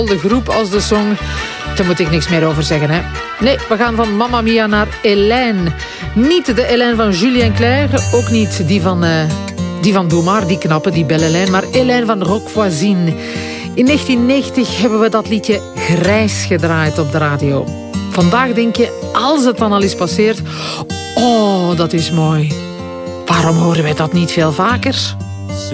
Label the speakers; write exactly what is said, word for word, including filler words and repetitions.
Speaker 1: de groep als de song. Daar moet ik niks meer over zeggen, hè. Nee, we gaan van Mamma Mia naar Hélène. Niet de Hélène van Julien Clerc, ook niet die van, uh, die van Doe Maar, die knappe, die belle Hélène, maar Hélène van Rock Voisine. In negentien negentig hebben we dat liedje Grijs gedraaid op de radio. Vandaag denk je, als het dan al is passeerd, oh, dat is mooi. Waarom horen wij dat niet veel vaker?